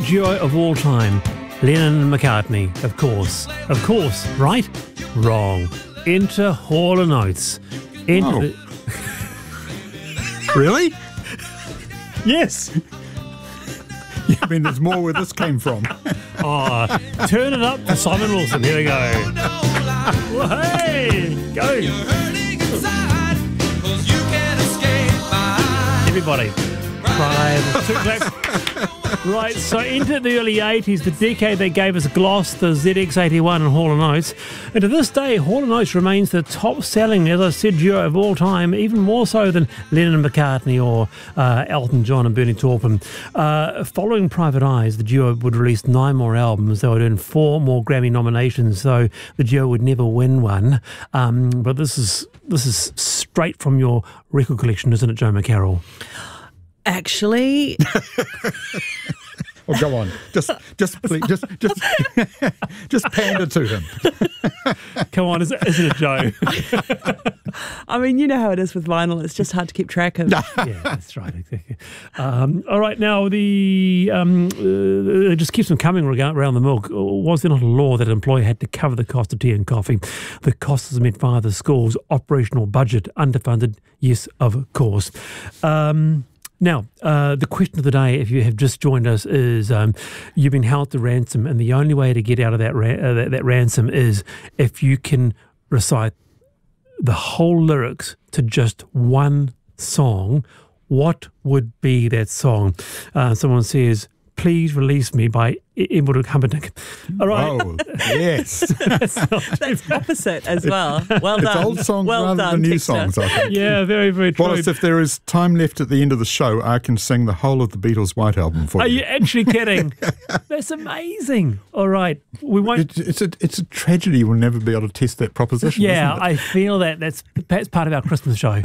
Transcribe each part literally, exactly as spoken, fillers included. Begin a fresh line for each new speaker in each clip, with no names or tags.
duo of all time, Lennon and McCartney, of course. Of course, right? Wrong. Enter Hall and Oates. Enter
Oh.
the-
Really?
Yes.
I mean, there's more where this came from.
Oh, turn it up for Simon Wilson. Here we go. Well, hey, go. Everybody. Five, two claps. Right, so into the early eighties, the decade that gave us Gloss, the Z X eighty-one and Hall and Oates. And to this day, Hall and Oates remains the top-selling, as I said, duo of all time, even more so than Lennon and McCartney or uh, Elton John and Bernie Taupin. Uh, following Private Eyes, the duo would release nine more albums. They would earn four more Grammy nominations, though the duo would never win one. Um, but this is this is straight from your record collection, isn't it, Joe McCarroll?
Actually,
Oh, go on. Just, just, please, just, just, just pander to him.
Come on, is it, isn't it, Joe?
I mean, you know how it is with vinyl. It's just hard to keep track of.
Yeah, that's right. Exactly. Um, all right, now the um, uh, it just keeps them coming around the milk. Was there not a law that an employer had to cover the cost of tea and coffee? The costs is met via the school's operational budget, underfunded? Yes, of course. Um, Now, uh, the question of the day, if you have just joined us, is um, you've been held to ransom, and the only way to get out of that, ra- uh, that that ransom is if you can recite the whole lyrics to just one song. What would be that song? Uh, someone says, "Please Release Me" by Edward Humperdinck. All right.
Oh, yes.
That's not-
That's opposite as well. Well
It's
done.
old songs
well
rather
done,
than new
Dexter.
songs, I think.
yeah, very, very true.
Wallace, if there is time left at the end of the show, I can sing the whole of the Beatles' White Album for
Are
you.
you actually kidding? That's amazing. All right. We won't.
It, it's, a, it's a tragedy we'll never be able to test that proposition,
Yeah,
isn't it?
I feel that that's that's part of our Christmas show.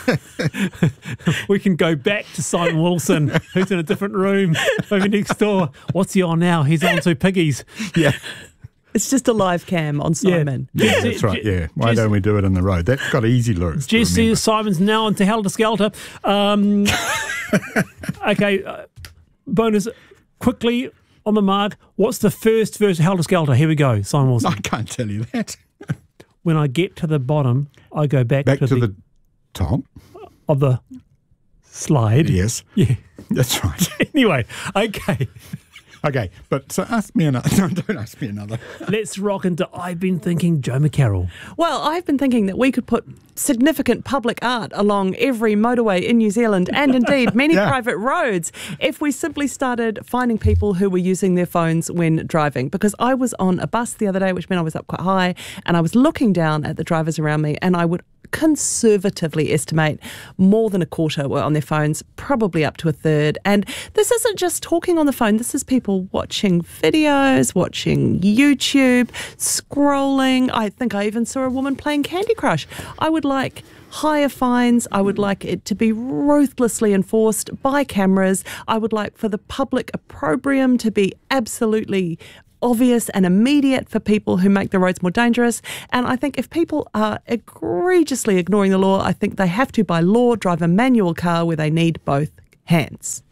We can go back to Simon Wilson, who's in a different room over next door. What's he on now? He's on to Piggies.
Yeah.
It's just a live cam on Simon.
Yeah,
Jesse-
that's right, yeah. Why
Jesse-
don't we do it on the road? That's got easy lyrics to
Jesse
remember.
Simon's now on to Helter Skelter. Um, okay, uh, bonus quickly on the mark. What's the first verse of Helter Skelter? Here we go, Simon Wilson.
I can't tell you that.
When I get to the bottom, I go back,
Back
to,
to
the,
the top.
of the slide.
Yes,
Yeah.
that's right.
Anyway, okay.
Okay, but so ask me another. No, don't ask me another.
Let's rock into I've Been Thinking, Joe McCarroll.
Well, I've been thinking that we could put significant public art along every motorway in New Zealand and indeed many
Yeah.
private roads if we simply started finding people who were using their phones when driving. Because I was on a bus the other day, which meant I was up quite high, and I was looking down at the drivers around me, and I would conservatively estimate more than a quarter were on their phones, probably up to a third. And this isn't just talking on the phone, this is people watching videos, watching YouTube, scrolling. I think I even saw a woman playing Candy Crush. I would like higher fines. I would like it to be ruthlessly enforced by cameras. I would like for the public opprobrium to be absolutely obvious and immediate for people who make the roads more dangerous. And I think if people are egregiously ignoring the law, I think they have to, by law, drive a manual car where they need both hands.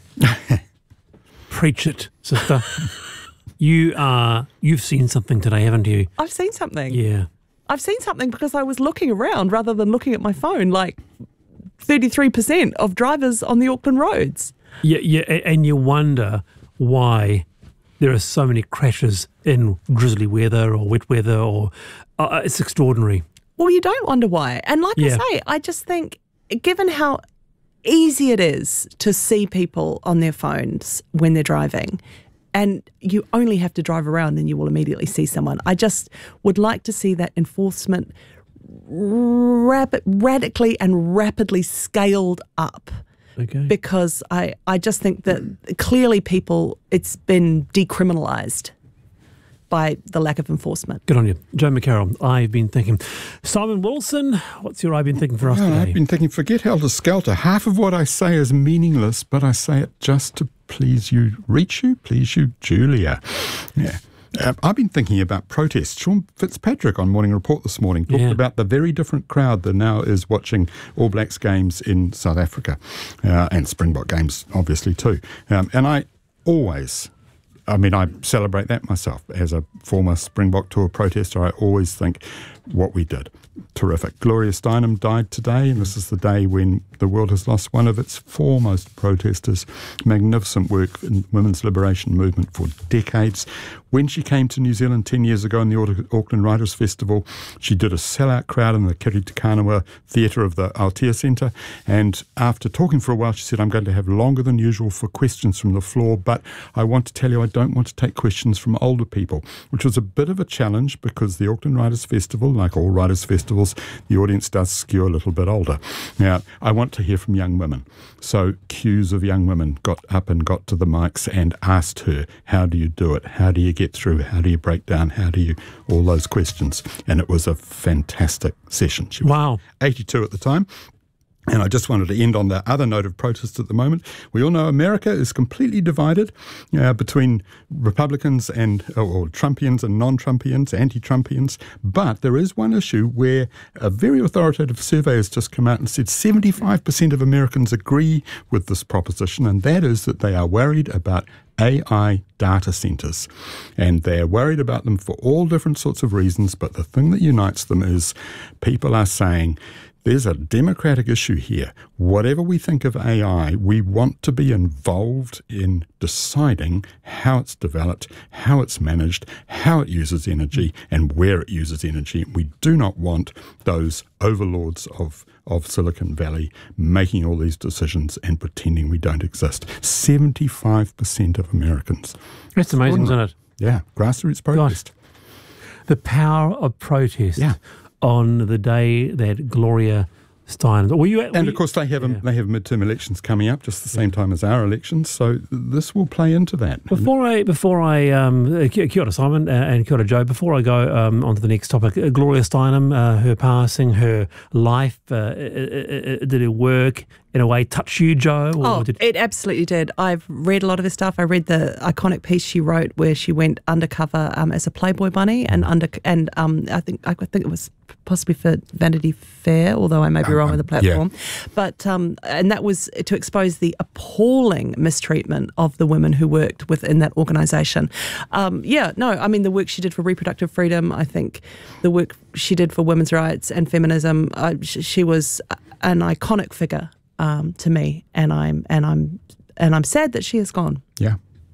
Preach it, sister. you are, you've seen something today, haven't you?
I've seen something.
Yeah.
I've seen something because I was looking around rather than looking at my phone, like thirty-three percent of drivers on the Auckland roads.
Yeah, yeah, a- and you wonder why there are so many crashes in drizzly weather or wet weather, or uh, it's extraordinary.
Well, you don't wonder why. And like
Yeah.
I say, I just think, given how easy it is to see people on their phones when they're driving, and you only have to drive around and you will immediately see someone, I just would like to see that enforcement rapid, radically and rapidly scaled up.
Okay.
Because I, I just think that clearly people, it's been decriminalised by the lack of enforcement.
Good on you. Joe McCarroll, I've been thinking. Simon Wilson, what's your I've been thinking for us
Well,
today?
I've been thinking, forget Helter Skelter. Half of what I say is meaningless, but I say it just to please you, reach you, please you, Julia. Yeah. Uh, I've been thinking about protests. Sean Fitzpatrick on Morning Report this morning talked
Yeah.
about the very different crowd that now is watching All Blacks games in South Africa, uh, and Springbok games, obviously, too. Um, and I always I mean, I celebrate that myself. As a former Springbok Tour protester, I always think what we did, terrific. Gloria Steinem died today, and this is the day when the world has lost one of its foremost protesters. Magnificent work in women's liberation movement for decades. When she came to New Zealand ten years ago in the Auckland Writers' Festival, she did a sellout crowd in the Kiri Te Kanawa Theatre of the Aotea Centre, and after talking for a while, she said, I'm going to have longer than usual for questions from the floor, but I want to tell you I don't want to take questions from older people, which was a bit of a challenge because the Auckland Writers' Festival, like all writers' festivals, the audience does skew a little bit older. Now, I want to hear from young women. So queues of young women got up and got to the mics and asked her, how do you do it? How do you get through? How do you break down? How do you... all those questions. And it was a fantastic session. She was
wow.
eighty-two at the time. And I just wanted to end on the other note of protest at the moment. We all know America is completely divided uh, between Republicans and or, or Trumpians and non-Trumpians, anti-Trumpians. But there is one issue where a very authoritative survey has just come out and said seventy-five percent of Americans agree with this proposition, and that is that they are worried about A I data centres. And they're worried about them for all different sorts of reasons, but the thing that unites them is people are saying, there's a democratic issue here. Whatever we think of A I, we want to be involved in deciding how it's developed, how it's managed, how it uses energy, and where it uses energy. We do not want those overlords of, of Silicon Valley making all these decisions and pretending we don't exist. seventy-five percent of Americans.
That's amazing, isn't it?
Yeah, grassroots protest.
God. The power of protest.
Yeah.
On the day that Gloria Steinem... Were you at, were
and
you,
of course they have,
yeah.
they have midterm elections coming up just the same time as our elections, so this will play into that.
Before I, before I um, kia ora Simon uh, and kia ora Joe, before I go um, on to the next topic, uh, Gloria Steinem, uh, her passing, her life, uh, uh, uh, did her work in a way touch you, Joe? Or
Oh,
did...
it absolutely did. I've read a lot of her stuff. I read the iconic piece she wrote where she went undercover um, as a Playboy bunny, and under and um, I think I think it was possibly for Vanity Fair, although I may be wrong
um,
with the platform.
Yeah.
But um, and that was to expose the appalling mistreatment of the women who worked within that organisation. Um, yeah, no, I mean the work she did for reproductive freedom. I think the work she did for women's rights and feminism. Uh, she, she was an iconic figure. Um, to me, and I'm and I'm and I'm sad that she is gone.
Yeah.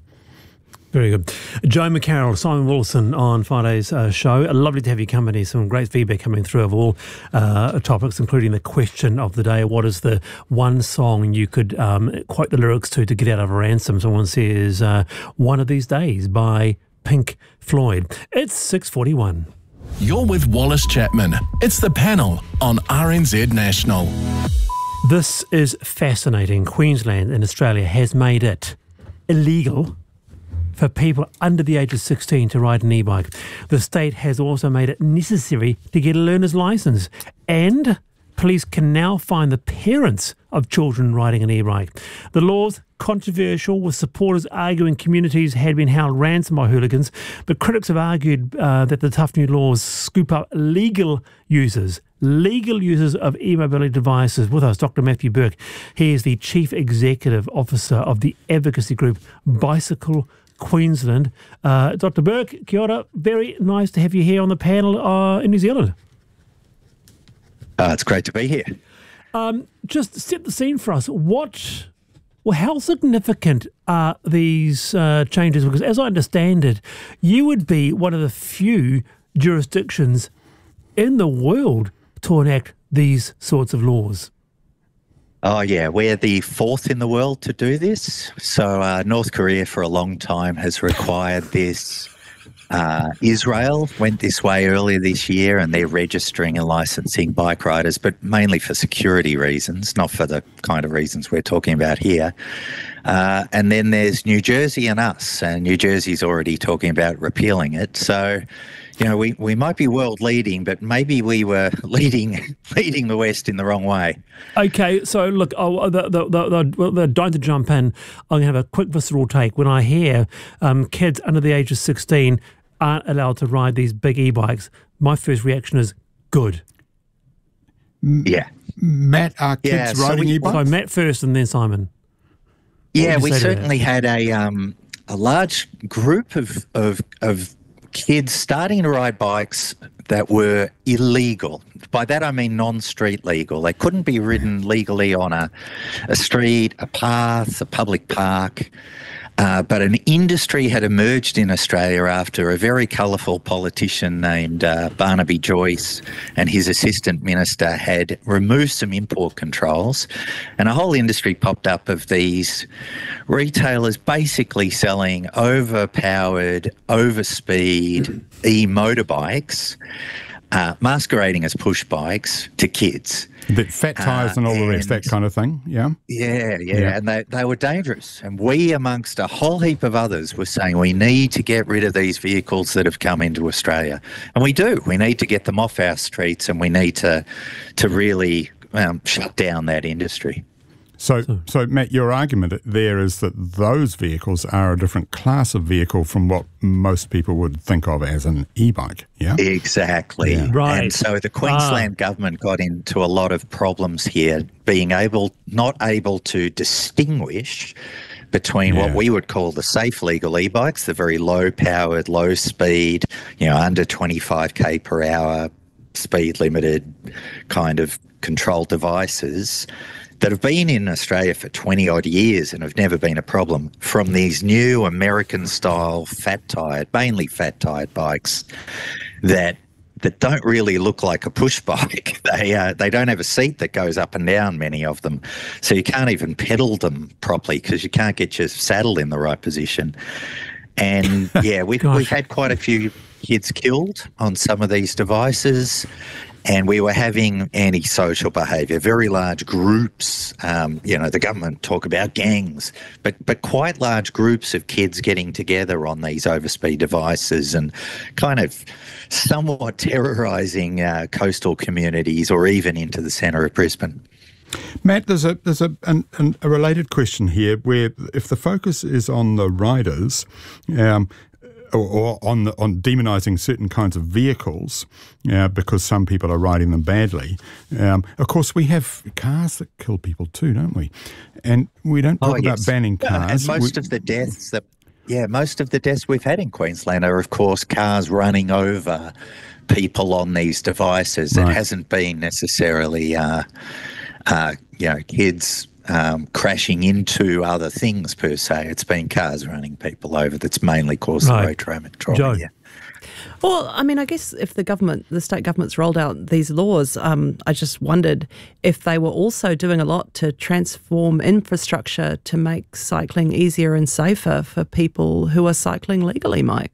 Very good. Joe McCarroll, Simon Wilson on Friday's uh, show. Lovely to have you company. Some great feedback coming through of all uh, topics, including the question of the day. What is the one song you could um, quote the lyrics to to get out of a ransom? Someone says, uh, One of These Days by Pink Floyd. It's six forty-one.
You're with Wallace Chapman. It's The Panel on R N Z National.
This is fascinating. Queensland in Australia has made it illegal for people under the age of sixteen to ride an e-bike. The state has also made it necessary to get a learner's licence, and police can now find the parents of children riding an e-bike. The law's controversial, with supporters arguing communities had been held ransom by hooligans, but critics have argued uh, that the tough new laws scoop up legal users legal users of e-mobility devices. With us, Doctor Matthew Burke. He is the Chief Executive Officer of the advocacy group Bicycle Queensland. Uh, Doctor Burke, kia ora. Very nice to have you here on the panel uh, in New Zealand.
Uh, it's great to be here.
Um, just set the scene for us. What, well, how significant are these uh, changes? Because as I understand it, you would be one of the few jurisdictions in the world to enact these sorts of laws.
Oh, yeah, we're the fourth in the world to do this. So uh, North Korea for a long time has required this. Uh, Israel went this way earlier this year, and they're registering and licensing bike riders, but mainly for security reasons, not for the kind of reasons we're talking about here. Uh, and then there's New Jersey and us, and New Jersey's already talking about repealing it. So, you know, we, we might be world leading, but maybe we were leading leading the West in the wrong way.
Okay, so look, oh, the, the, the, the, the, don't to jump in, I'm going to have a quick visceral take. When I hear um, kids under the age of sixteen aren't allowed to ride these big e-bikes, my first reaction is good.
Yeah.
Matt, are kids
yeah, so
riding
we,
e-bikes?
So Matt first and then Simon.
Yeah, we certainly had a um, a large group of, of, of kids starting to ride bikes that were illegal. By that I mean non-street legal. They couldn't be ridden legally on a, a street, a path, a public park. Uh, but an industry had emerged in Australia after a very colourful politician named uh, Barnaby Joyce and his assistant minister had removed some import controls, and a whole industry popped up of these retailers basically selling overpowered, overspeed e-motorbikes, uh, masquerading as push bikes to kids.
The fat tyres uh, and all the rest, that kind of thing, yeah?
Yeah, yeah, yeah. And they, they were dangerous. And we, amongst a whole heap of others, were saying we need to get rid of these vehicles that have come into Australia. And we do. We need to get them off our streets, and we need to, to really um, shut down that industry.
So, so Matt, your argument there is that those vehicles are a different class of vehicle from what most people would think of as an e-bike, yeah?
Exactly.
Yeah.
Right.
And so the Queensland ah. government got into a lot of problems here, being able, not able to distinguish between yeah. what we would call the safe legal e-bikes, the very low-powered, low-speed, you know, under twenty-five k per hour, speed-limited kind of controlled devices that have been in Australia for twenty odd years and have never been a problem, from these new American-style fat-tired, mainly fat-tired bikes that that don't really look like a push bike. They uh, they don't have a seat that goes up and down, many of them, so you can't even pedal them properly because you can't get your saddle in the right position. And yeah, we've we've had quite a few kids killed on some of these devices. And we were having antisocial behaviour, very large groups. Um, you know, the government talk about gangs, but but quite large groups of kids getting together on these overspeed devices and kind of somewhat terrorising uh, coastal communities or even into the centre of Brisbane.
Matt, there's a there's a, an, an, a related question here where if the focus is on the riders, um, Or, or on the, on demonising certain kinds of vehicles uh, because some people are riding them badly. Um, of course, we have cars that kill people too, don't we? And we don't talk oh, yes. about banning cars.
And most we, of the deaths that, yeah, most of the deaths we've had in Queensland are, of course, cars running over people on these devices. Right. It hasn't been necessarily, uh, uh, you know, kids Um, crashing into other things per se. It's been cars running people over that's mainly caused right. the road trauma. trauma yeah.
Well, I mean, I guess if the government, the state government's rolled out these laws, um, I just wondered if they were also doing a lot to transform infrastructure to make cycling easier and safer for people who are cycling legally, Mike.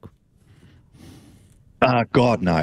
Uh, God, no.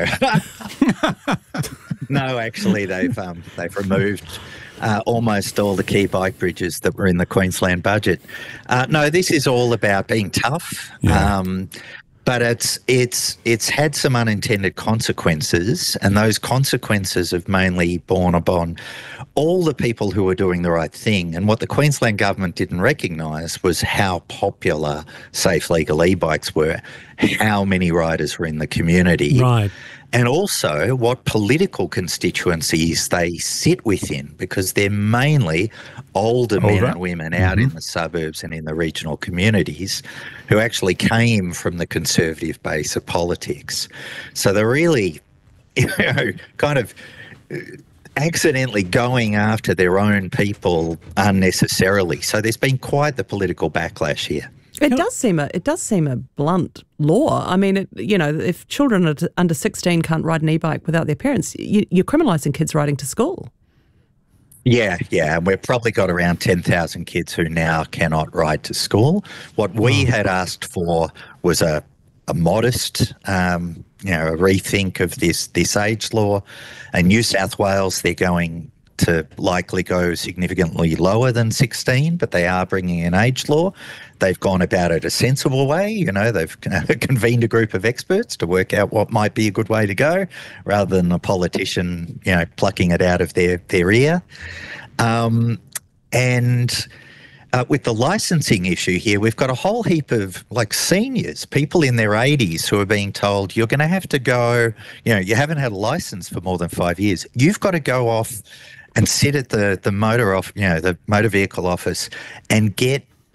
No, actually, they've um, they've removed uh, almost all the key bike bridges that were in the Queensland budget. Uh, no, this is all about being tough. Yeah. Um, But it's it's it's had some unintended consequences, and those consequences have mainly borne upon all the people who were doing the right thing. And what the Queensland government didn't recognise was how popular safe legal e-bikes were, how many riders were in the community.
Right.
And also what political constituencies they sit within, because they're mainly older, older. men and women out mm-hmm. in the suburbs and in the regional communities who actually came from the conservative base of politics. So they're really, you know, kind of accidentally going after their own people unnecessarily. So there's been quite the political backlash here.
It does seem a it does seem a blunt law. I mean, it, you know, if children under sixteen can't ride an e-bike without their parents, you, you're criminalising kids riding to school.
Yeah, yeah, and we've probably got around ten thousand kids who now cannot ride to school. What we had asked for was a a modest, um, you know, a rethink of this this age law. In New South Wales, they're going to likely go significantly lower than sixteen, but they are bringing an age law. They've gone about it a sensible way. You know, they've convened a group of experts to work out what might be a good way to go, rather than a politician, you know, plucking it out of their, their ear. Um, and uh, with the licensing issue here, we've got a whole heap of, like, seniors, people in their eighties who are being told, you're going to have to go, you know, you haven't had a license for more than five years. You've got to go off and sit at the, the motor off, you know, the motor vehicle office and get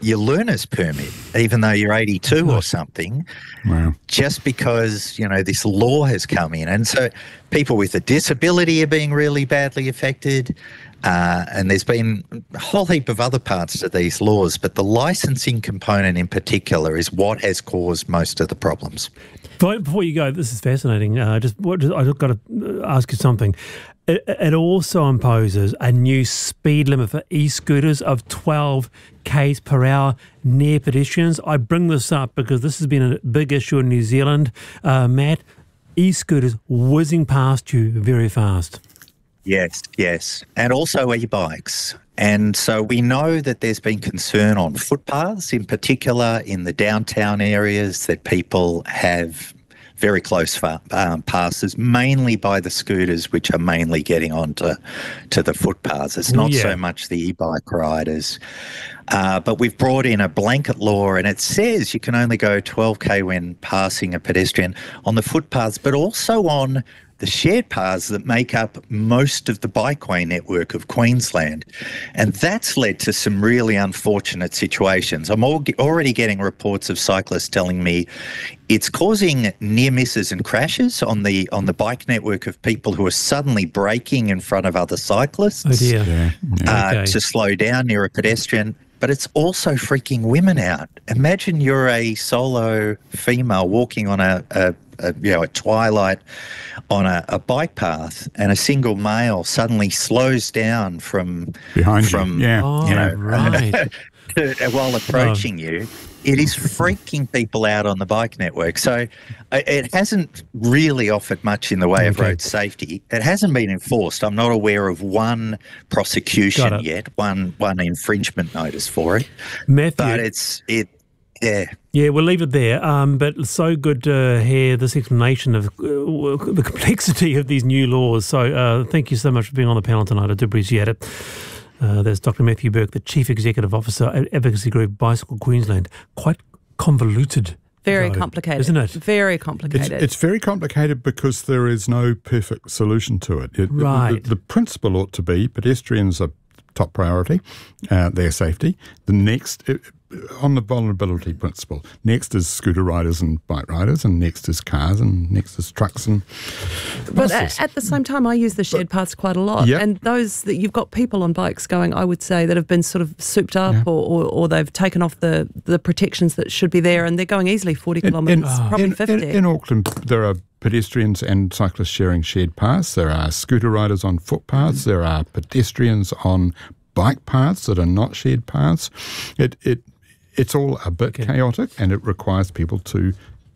your learner's permit, even though you're eighty-two or something,
Wow.
just because, you know, this law has come in. And so people with a disability are being really badly affected. Uh, and there's been a whole heap of other parts to these laws, but the licensing component in particular is what has caused most of the problems.
Before before you go, this is fascinating. Uh, just what I've got to ask you something. It, it also imposes a new speed limit for e-scooters of twelve kays per hour near pedestrians. I bring this up because this has been a big issue in New Zealand. Uh, Matt, e-scooters whizzing past you very fast.
Yes, yes. And also e-bikes. And so we know that there's been concern on footpaths, in particular in the downtown areas, that people have very close fa- um, passes, mainly by the scooters, which are mainly getting onto to the footpaths. It's not
Yeah.
so much the e-bike riders. Uh, but we've brought in a blanket law, and it says you can only go twelve k when passing a pedestrian on the footpaths, but also on the shared paths that make up most of the bikeway network of Queensland. And that's led to some really unfortunate situations. I'm al- already getting reports of cyclists telling me it's causing near misses and crashes on the on the bike network of people who are suddenly braking in front of other cyclists
Oh dear.
Yeah. yeah.
uh,
Okay.
to slow down near a pedestrian. But it's also freaking women out. Imagine you're a solo female walking on a, a, a you know, at twilight on a, a bike path, and a single male suddenly slows down from
Behind
from
you. Yeah.
Oh,
you know,
right.
while approaching you. It is freaking people out on the bike network. So uh, it hasn't really offered much in the way of
Okay.
road safety. It hasn't been enforced. I'm not aware of one
Got
prosecution
it.
yet, one one infringement notice for it.
Matthew.
But it's it yeah.
Yeah, we'll leave it there. Um, but it's so good to hear this explanation of uh, the complexity of these new laws. So uh, thank you so much for being on the panel tonight. I do appreciate it. Uh, there's Doctor Matthew Burke, the Chief Executive Officer at Advocacy Group Bicycle Queensland. Quite convoluted.
Very
though,
complicated.
Isn't it?
Very
It's,
complicated.
it's very complicated because there is no perfect solution to it. It- the-
Right.
The, the principle ought to be pedestrians are top priority, uh, their safety. The next, uh, on the vulnerability principle, next is scooter riders and bike riders, and next is cars, and next is trucks and
But
buses.
at, at the same time, I use the shared paths quite a lot.
Yep.
And those that you've got people on bikes going, I would say, that have been sort of souped up or, or, or they've taken off the, the protections that should be there, and they're going easily forty kilometres, probably
in,
fifty.
In, in Auckland, there are pedestrians and cyclists sharing shared paths. There are scooter riders on footpaths. There are pedestrians on bike paths that are not shared paths. It it it's all a bit
Okay.
chaotic, and it requires people to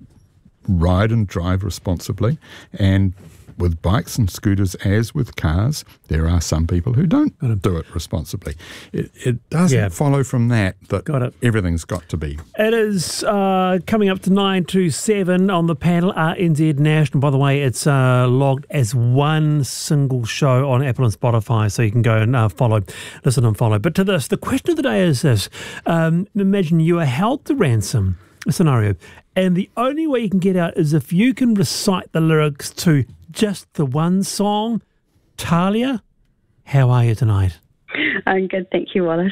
ride and drive responsibly. And with bikes and scooters, as with cars, there are some people who don't do it responsibly. It, it doesn't
Yeah.
follow from that that
Got it.
everything's got to be.
It is uh, coming up to nine to seven on the panel. R N Z National, by the way, it's uh, logged as one single show on Apple and Spotify, so you can go and uh, follow, listen and follow. But to this, the question of the day is this. Um, imagine you are held to ransom, a scenario, and the only way you can get out is if you can recite the lyrics to just the one song. Talia, how are you tonight?
I'm good, thank you, Wallace.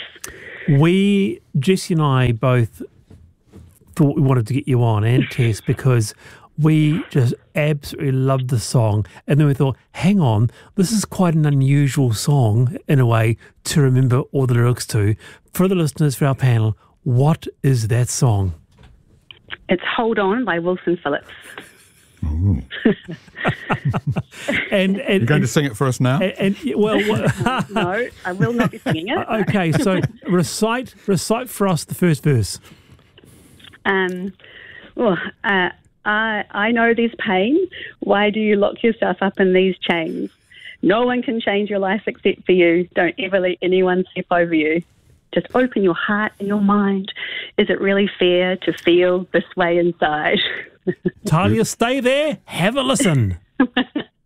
We, Jesse and I, both thought we wanted to get you on and Tess because we just absolutely loved the song. And then we thought, hang on, this is quite an unusual song in a way to remember all the lyrics to. For the listeners, for our panel, what is that song?
It's Hold On by Wilson Phillips.
And, and
You're going to sing it for us now?
and, and well, what-
No, I will not be singing it.
okay, so recite recite for us the first verse.
Um, well, uh, I, I know there's pain. Why do you lock yourself up in these chains? No one can change your life except for you. Don't ever let anyone step over you. Just open your heart and your mind. Is it really fair to feel this way inside?
Talia, stay there, have a listen.